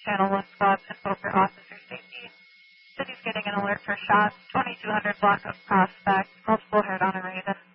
Channel 1 squad, info for officer safety. City's getting an alert for shots, 2200 block of prospect, multiple head on a Raven.